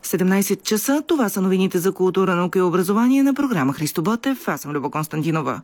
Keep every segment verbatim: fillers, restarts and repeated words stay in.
седемнайсет часа. Това са новините за култура, наука и образование на програма Христо Ботев. Аз съм Люба Константинова.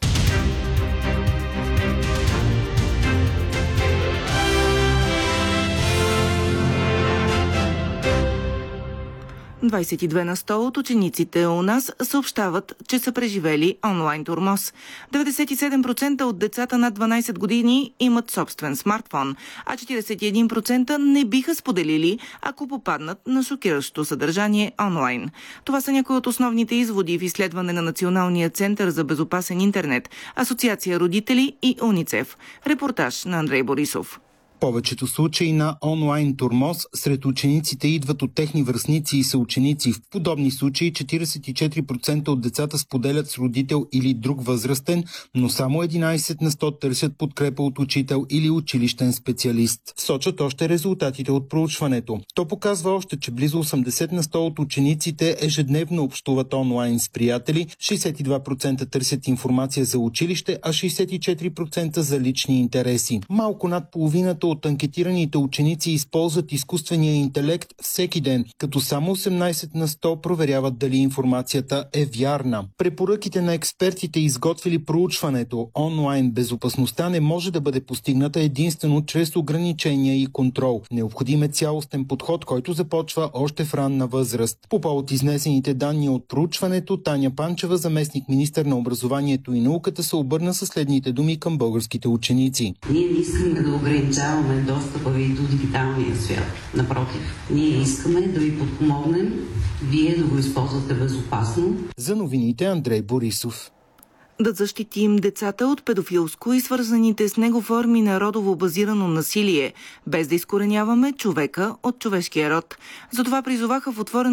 двайсет и две на сто от учениците у нас съобщават, че са преживели онлайн тормоз. деветдесет и седем процента от децата над дванайсет години имат собствен смартфон, а четирийсет и един процента не биха споделили, ако попаднат на шокиращо съдържание онлайн. Това са някои от основните изводи в изследване на Националния център за безопасен интернет, Асоциация родители и УНИЦЕФ. Репортаж на Андрей Борисов. Повечето случаи на онлайн тормоз сред учениците идват от техни връстници и съученици. В подобни случаи четирийсет и четири процента от децата споделят с родител или друг възрастен, но само единайсет на сто търсят подкрепа от учител или училищен специалист. Сочат още резултатите от проучването. То показва още, че близо осемдесет на сто от учениците ежедневно общуват онлайн с приятели, шейсет и два процента търсят информация за училище, а шейсет и четири процента за лични интереси. Малко над половината от анкетираните ученици използват изкуствения интелект всеки ден, като само осемнайсет на сто проверяват дали информацията е вярна. Препоръките на експертите, изготвили проучването онлайн безопасността, не може да бъде постигната единствено чрез ограничения и контрол. Необходим е цялостен подход, който започва още в ранна възраст. По повод изнесените данни от проучването, Таня Панчева, заместник-министър на образованието и науката, се обърна със следните думи към българските ученици. Ние не искаме да ограничаваме достъпа ви до дигиталния свят. Напротив, ние искаме да ви подпомогнем, вие да го използвате безопасно. За новините Андрей Борисов. Да защитим децата от педофилско и свързаните с него форми на родово базирано насилие, без да изкореняваме човека от човешкия род. Затова призоваха в отворено